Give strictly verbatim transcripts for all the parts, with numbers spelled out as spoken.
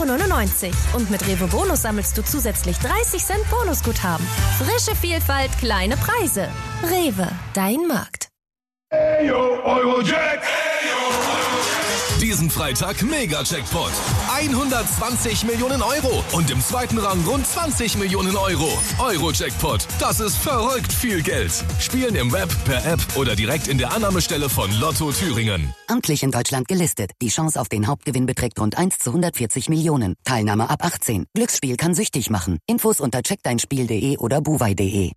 neunundneunzig. Und mit Rewe Bonus sammelst du zusätzlich dreißig Cent Bonusguthaben. Frische Vielfalt, kleine Preise. Rewe, dein Markt. Ayo, Eurojack. Diesen Freitag Mega-Jackpot. hundertzwanzig Millionen Euro und im zweiten Rang rund zwanzig Millionen Euro. Euro-Jackpot, das ist verrückt viel Geld. Spielen im Web, per App oder direkt in der Annahmestelle von Lotto Thüringen. Amtlich in Deutschland gelistet. Die Chance auf den Hauptgewinn beträgt rund eins zu hundertvierzig Millionen. Teilnahme ab achtzehn. Glücksspiel kann süchtig machen. Infos unter check dein spiel punkt de oder buwei punkt de.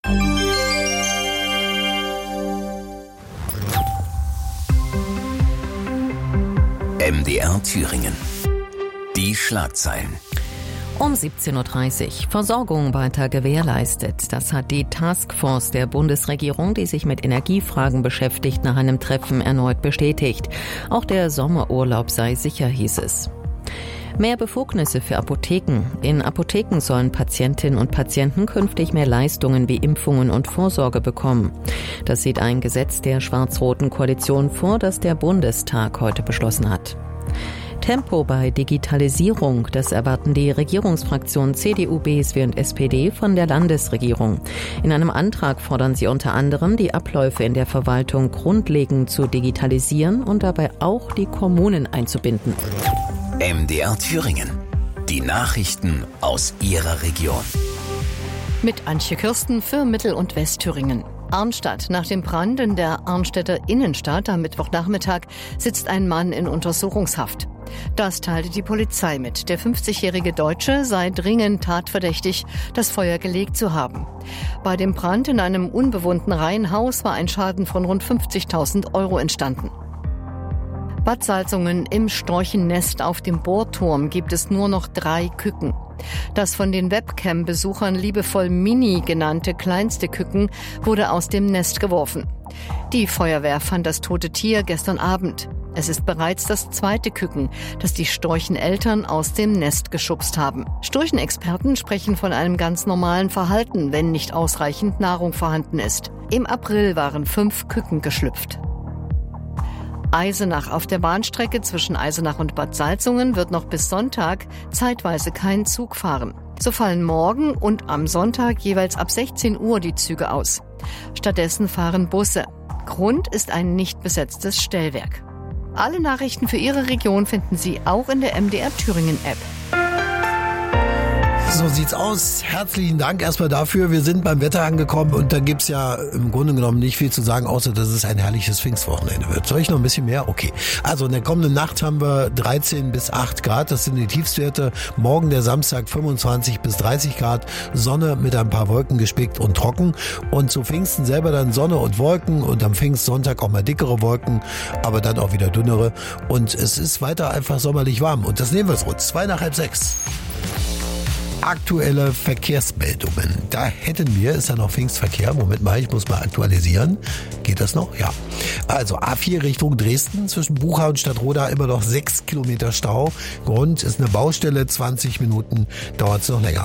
M D R Thüringen. Die Schlagzeilen. Um siebzehn Uhr dreißig. Versorgung weiter gewährleistet. Das hat die Taskforce der Bundesregierung, die sich mit Energiefragen beschäftigt, nach einem Treffen erneut bestätigt. Auch der Sommerurlaub sei sicher, hieß es. Mehr Befugnisse für Apotheken. In Apotheken sollen Patientinnen und Patienten künftig mehr Leistungen wie Impfungen und Vorsorge bekommen. Das sieht ein Gesetz der schwarz-roten Koalition vor, das der Bundestag heute beschlossen hat. Tempo bei Digitalisierung, das erwarten die Regierungsfraktionen C D U, B S W und S P D von der Landesregierung. In einem Antrag fordern sie unter anderem, die Abläufe in der Verwaltung grundlegend zu digitalisieren und dabei auch die Kommunen einzubinden. M D R Thüringen. Die Nachrichten aus Ihrer Region. Mit Antje Kirsten für Mittel- und Westthüringen. Arnstadt. Nach dem Brand in der Arnstädter Innenstadt am Mittwochnachmittag sitzt ein Mann in Untersuchungshaft. Das teilte die Polizei mit. Der fünfzigjährige Deutsche sei dringend tatverdächtig, das Feuer gelegt zu haben. Bei dem Brand in einem unbewohnten Reihenhaus war ein Schaden von rund fünfzigtausend Euro entstanden. Bad Salzungen. Im Storchennest auf dem Bohrturm gibt es nur noch drei Küken. Das von den Webcam-Besuchern liebevoll Mini genannte kleinste Küken wurde aus dem Nest geworfen. Die Feuerwehr fand das tote Tier gestern Abend. Es ist bereits das zweite Küken, das die Storcheneltern aus dem Nest geschubst haben. Storchenexperten sprechen von einem ganz normalen Verhalten, wenn nicht ausreichend Nahrung vorhanden ist. Im April waren fünf Küken geschlüpft. Eisenach. Auf der Bahnstrecke zwischen Eisenach und Bad Salzungen wird noch bis Sonntag zeitweise kein Zug fahren. So fallen morgen und am Sonntag jeweils ab sechzehn Uhr die Züge aus. Stattdessen fahren Busse. Grund ist ein nicht besetztes Stellwerk. Alle Nachrichten für Ihre Region finden Sie auch in der M D R Thüringen App. So sieht's aus. Herzlichen Dank erstmal dafür. Wir sind beim Wetter angekommen und da gibt's ja im Grunde genommen nicht viel zu sagen, außer dass es ein herrliches Pfingstwochenende wird. Soll ich noch ein bisschen mehr? Okay. Also in der kommenden Nacht haben wir dreizehn bis acht Grad. Das sind die Tiefstwerte. Morgen der Samstag fünfundzwanzig bis dreißig Grad. Sonne mit ein paar Wolken gespickt und trocken. Und zu Pfingsten selber dann Sonne und Wolken und am Pfingstsonntag auch mal dickere Wolken, aber dann auch wieder dünnere. Und es ist weiter einfach sommerlich warm. Und das nehmen wir so. Zwei nach halb sechs. Aktuelle Verkehrsmeldungen. Da hätten wir, ist ja noch Pfingstverkehr. Moment mal, ich muss mal aktualisieren. Geht das noch? Ja. Also A vier Richtung Dresden, zwischen Bucha und Stadtroda immer noch sechs Kilometer Stau. Grund ist eine Baustelle, zwanzig Minuten dauert es noch länger.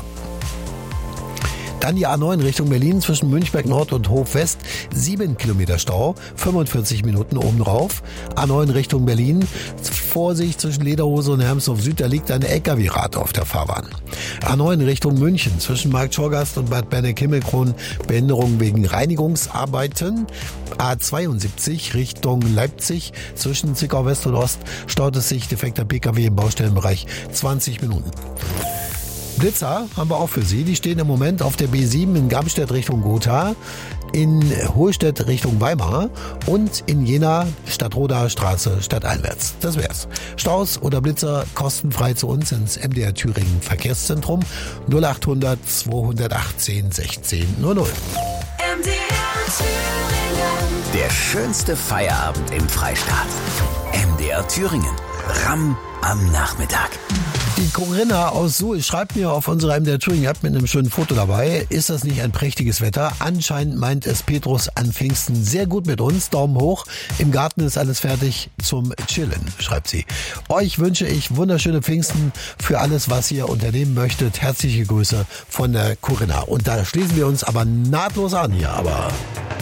Dann die A neun Richtung Berlin zwischen Münchberg Nord und Hof West. sieben Kilometer Stau, fünfundvierzig Minuten oben drauf. A neun Richtung Berlin. Vorsicht zwischen Lederhose und Hermsdorf Süd, da liegt eine L K W-Rad auf der Fahrbahn. A neun Richtung München zwischen Markt Schorgast und Bad Berneck-Himmelkron. Behinderung wegen Reinigungsarbeiten. A zweiundsiebzig Richtung Leipzig zwischen Zwickau West und Ost staut es sich, defekter P K W im Baustellenbereich, zwanzig Minuten. Blitzer haben wir auch für Sie. Die stehen im Moment auf der B sieben in Gamstedt Richtung Gotha, in Hohlstedt Richtung Weimar und in Jena Stadtroda Straße stadteinwärts. Das wär's. Staus oder Blitzer kostenfrei zu uns ins M D R Thüringen Verkehrszentrum null achthundert zweihundertachtzehn sechzehn null null. M D R Thüringen. Der schönste Feierabend im Freistaat. M D R Thüringen. Ramm am Nachmittag. Die Corinna aus Suhl schreibt mir auf unserer M D R Thüringen App mit einem schönen Foto dabei. Ist das nicht ein prächtiges Wetter? Anscheinend meint es Petrus an Pfingsten sehr gut mit uns. Daumen hoch. Im Garten ist alles fertig zum Chillen, schreibt sie. Euch wünsche ich wunderschöne Pfingsten für alles, was ihr unternehmen möchtet. Herzliche Grüße von der Corinna. Und da schließen wir uns aber nahtlos an hier. Aber